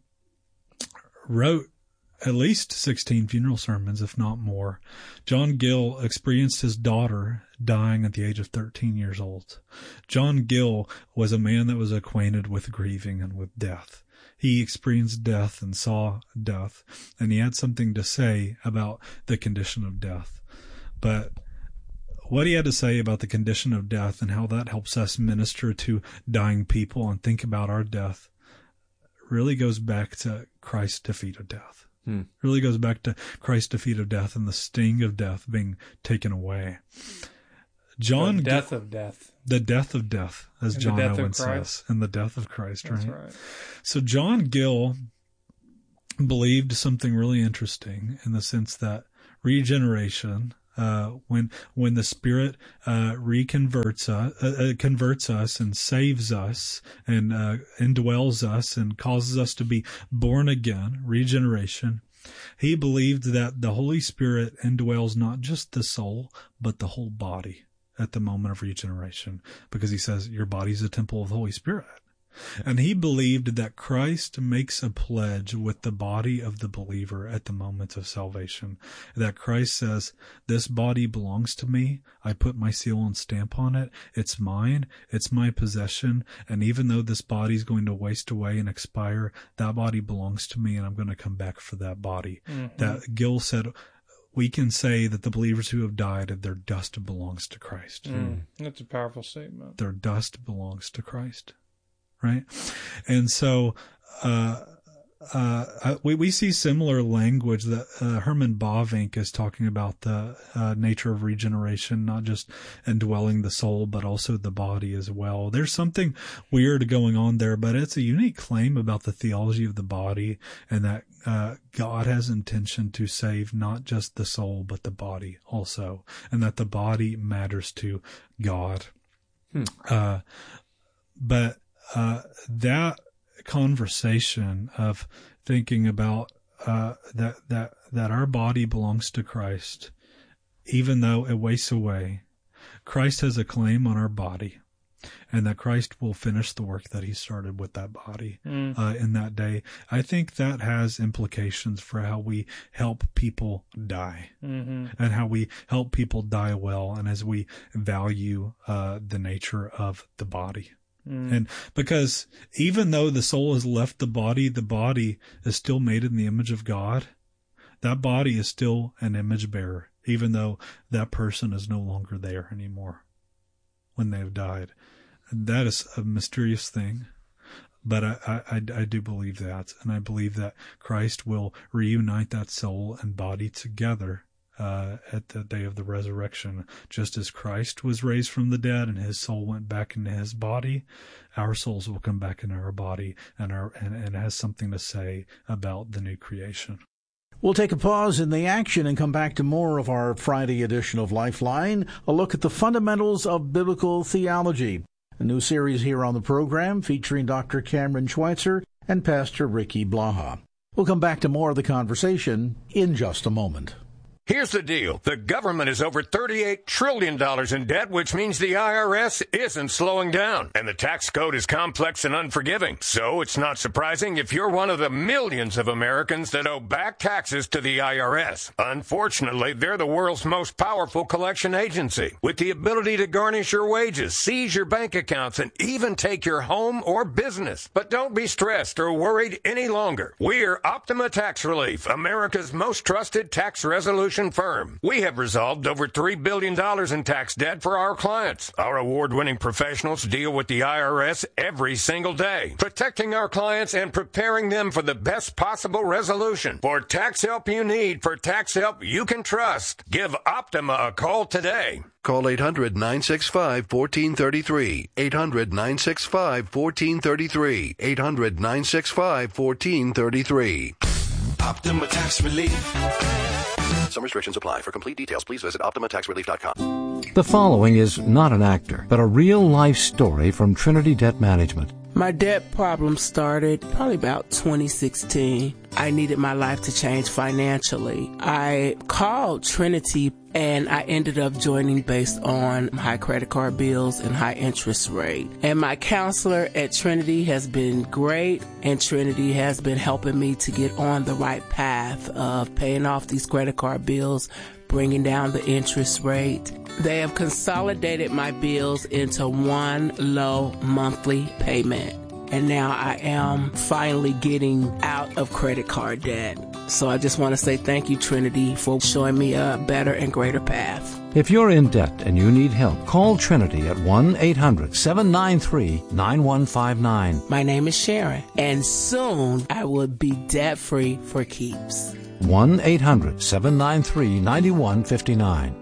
wrote at least sixteen funeral sermons, if not more. John Gill experienced his daughter dying at the age of thirteen years old. John Gill was a man that was acquainted with grieving and with death. He experienced death and saw death, and he had something to say about the condition of death. But what he had to say about the condition of death and how that helps us minister to dying people and think about our death really goes back to Christ's defeat of death. Hmm. Really goes back to Christ's defeat of death and the sting of death being taken away. John, the death of death. The death of death, as and John Owen says, and the death of Christ, That's right? right? So John Gill believed something really interesting in the sense that regeneration, uh, when when the Spirit uh, reconverts us, uh, converts us and saves us and uh, indwells us and causes us to be born again, regeneration. He believed that the Holy Spirit indwells not just the soul, but the whole body at the moment of regeneration, because he says your body is a temple of the Holy Spirit. And he believed that Christ makes a pledge with the body of the believer at the moment of salvation. That Christ says, this body belongs to me. I put my seal and stamp on it. It's mine. It's my possession. And even though this body is going to waste away and expire, that body belongs to me, and I'm going to come back for that body. Mm-hmm. That Gill said, we can say that the believers who have died, their dust belongs to Christ. Mm, that's a powerful statement. Their dust belongs to Christ. Right? And so, uh, uh, we, we see similar language that, uh, Herman Bavinck is talking about the, uh, nature of regeneration, not just indwelling the soul, but also the body as well. There's something weird going on there, but it's a unique claim about the theology of the body, and that, uh, God has intention to save not just the soul, but the body also, and that the body matters to God. Hmm. Uh, but, Uh, that conversation of thinking about, uh, that, that, that our body belongs to Christ, even though it wastes away, Christ has a claim on our body, and that Christ will finish the work that he started with that body, mm. uh, in that day. I think that has implications for how we help people die, mm-hmm. and how we help people die well, and as we value, uh, the nature of the body. Mm. And because even though the soul has left the body, the body is still made in the image of God. That body is still an image bearer, even though that person is no longer there anymore when they have died. And that is a mysterious thing. But I, I, I do believe that. And I believe that Christ will reunite that soul and body together Uh, at the day of the resurrection. Just as Christ was raised from the dead and his soul went back into his body, our souls will come back into our body, and our and, and has something to say about the new creation. We'll take a pause in the action and come back to more of our Friday edition of Lifeline, a look at the fundamentals of biblical theology. A new series here on the program featuring Doctor Cameron Schweitzer and Pastor Ricky Blaha. We'll come back to more of the conversation in just a moment. Here's the deal. The government is over thirty-eight trillion dollars in debt, which means the I R S isn't slowing down. And the tax code is complex and unforgiving. So it's not surprising if you're one of the millions of Americans that owe back taxes to the I R S. Unfortunately, they're the world's most powerful collection agency, with the ability to garnish your wages, seize your bank accounts, and even take your home or business. But don't be stressed or worried any longer. We're Optima Tax Relief, America's most trusted tax resolution firm. We have resolved over three billion dollars in tax debt for our clients. Our award-winning professionals deal with the I R S every single day, protecting our clients and preparing them for the best possible resolution. For tax help you need, for tax help you can trust, give Optima a call today. Call eight hundred, nine six five, one four three three. eight hundred, nine six five, one four three three. eight hundred, nine six five, one four three three. Optima Tax Relief. Some restrictions apply. For complete details, please visit optima tax relief dot com. The following is not an actor, but a real-life story from Trinity Debt Management. My debt problem started probably about twenty sixteen. I needed my life to change financially. I called Trinity and I ended up joining based on high credit card bills and high interest rate. And my counselor at Trinity has been great, and Trinity has been helping me to get on the right path of paying off these credit card bills, bringing down the interest rate. They have consolidated my bills into one low monthly payment. And now I am finally getting out of credit card debt. So I just want to say thank you, Trinity, for showing me a better and greater path. If you're in debt and you need help, call Trinity at one eight hundred seven nine three nine one five nine. My name is Sharon, and soon I will be debt-free for keeps. one eight hundred seven nine three nine one five nine.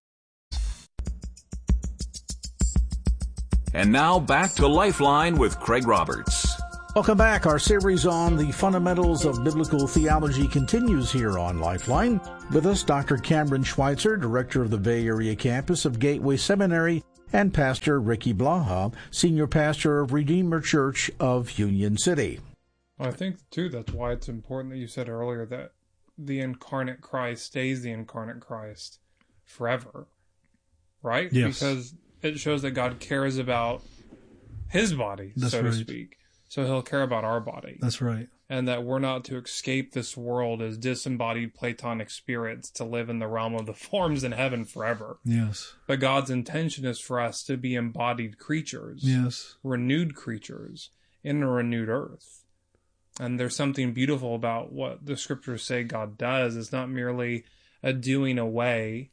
And now back to Lifeline with Craig Roberts. Welcome back. Our series on the fundamentals of biblical theology continues here on Lifeline. With us, Doctor Cameron Schweitzer, director of the Bay Area campus of Gateway Seminary, and Pastor Ricky Blaha, senior pastor of Redeemer Church of Union City. I think, too, that's why it's important that you said earlier that the incarnate Christ stays the incarnate Christ forever, right? Yes. Because it shows that God cares about his body, That's so right. to speak. So he'll care about our body. That's right. And that we're not to escape this world as disembodied Platonic spirits to live in the realm of the forms in heaven forever. Yes. But God's intention is for us to be embodied creatures. Yes. Renewed creatures in a renewed earth. And there's something beautiful about what the scriptures say God does. It's not merely a doing away.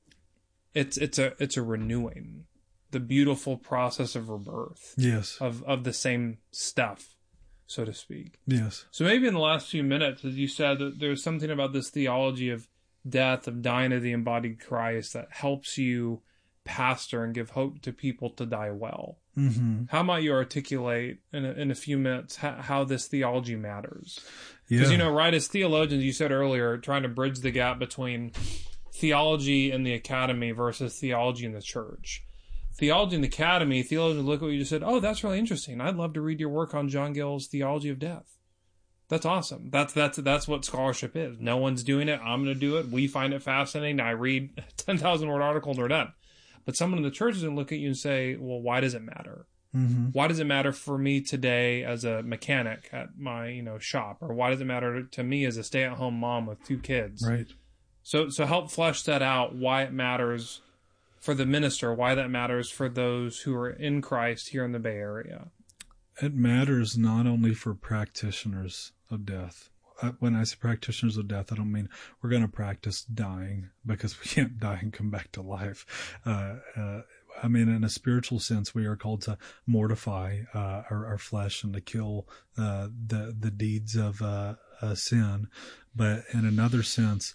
It's it's a it's a renewing. The beautiful process of rebirth. Yes. Of of the same stuff, so to speak. Yes. So maybe in the last few minutes, as you said, that there's something about this theology of death, of dying of the embodied Christ, that helps you pastor and give hope to people to die well. Mm-hmm. How might you articulate in a, in a few minutes how, how this theology matters? Yeah. Because, you know, right, as theologians, you said earlier, trying to bridge the gap between theology in the academy versus theology in the church. Theology in the academy, theologians look at what you just said, oh, that's really interesting. I'd love to read your work on John Gill's Theology of Death. That's awesome. That's that's that's what scholarship is. No one's doing it. I'm going to do it. We find it fascinating. I read a ten thousand word article and we're done. But someone in the church is going to look at you and say, well, why does it matter? Mm-hmm. Why does it matter for me today as a mechanic at my, you know, shop? Or why does it matter to me as a stay-at-home mom with two kids? Right. So so help flesh that out, why it matters for the minister, why that matters for those who are in Christ here in the Bay Area. It matters not only for practitioners of death. When I say practitioners of death, I don't mean we're going to practice dying, because we can't die and come back to life. Uh, uh, I mean, in a spiritual sense, we are called to mortify uh, our, our flesh and to kill uh, the the deeds of uh, uh, sin. But in another sense,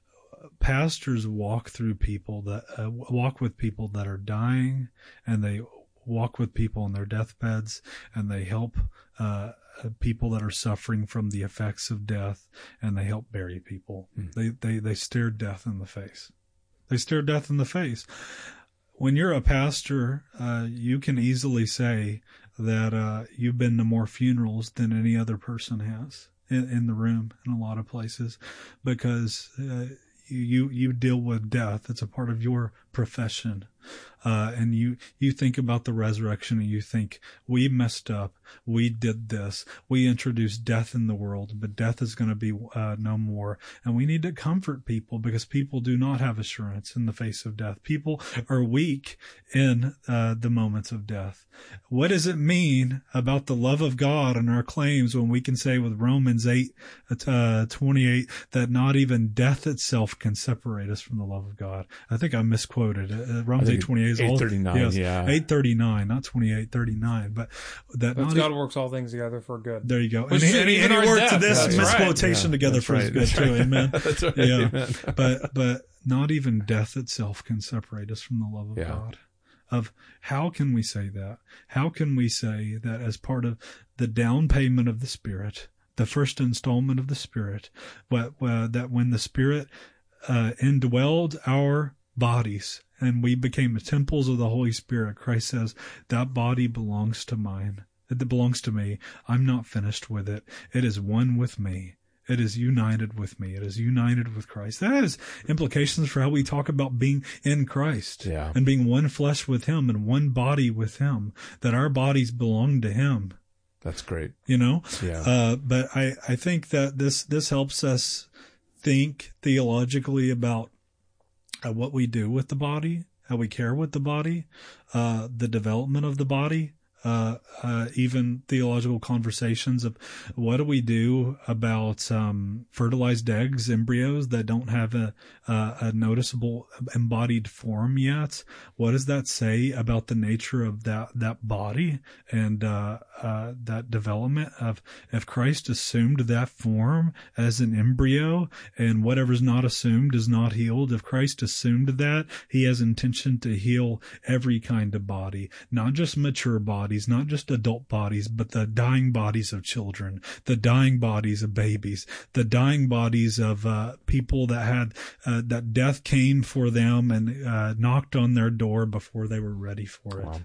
pastors walk through people that uh, walk with people that are dying, and they walk with people on their deathbeds, and they help uh, people that are suffering from the effects of death, and they help bury people. Mm. They, they, they stare death in the face. They stare death in the face. When you're a pastor, uh, you can easily say that uh, you've been to more funerals than any other person has in, in the room in a lot of places, because uh, you you deal with death. It's a part of your profession. Uh, and you, you think about the resurrection and you think, we messed up. We did this. We introduced death in the world, but death is going to be uh, no more. And we need to comfort people, because people do not have assurance in the face of death. People are weak in uh, the moments of death. What does it mean about the love of God and our claims when we can say with Romans eight, uh, twenty-eight, that not even death itself can separate us from the love of God? I think I misquoted it. Uh, Romans eight twenty-eight is eight thirty-nine, yes, yeah. eight thirty-nine, not twenty-eight thirty-nine, but that But not God e- works all things together for good. There you go. Which And he, and he, even and he our worked death, this that's misquotation right. together That's for his right, good that's too. right. Amen. That's right, Yeah. amen. but but not even death itself can separate us from the love of Yeah. God. Of how can we say that? How can we say that as part of the down payment of the Spirit, the first installment of the Spirit, what, uh, that when the Spirit uh, indwelled our bodies and we became the temples of the Holy Spirit, Christ says, that body belongs to mine. It belongs to me. I'm not finished with it. It is one with me. It is united with me. It is united with Christ. That has implications for how we talk about being in Christ, yeah. and being one flesh with Him and one body with Him, that our bodies belong to Him. That's great. You know? Yeah. Uh, but I, I think that this, this helps us think theologically about uh, what we do with the body, how we care with the body, uh, the development of the body, uh, uh, even theological conversations of what do we do about um, fertilized eggs, embryos that don't have a, a, a noticeable embodied form yet? What does that say about the nature of that, that body and uh, uh, that development of if Christ assumed that form as an embryo and whatever's not assumed is not healed? If Christ assumed that, he has intention to heal every kind of body, not just mature bodies, not just adult bodies, but the dying bodies of children, the dying bodies of babies, the dying bodies of uh, people that had uh, that death came for them and uh, knocked on their door before they were ready for it. Wow.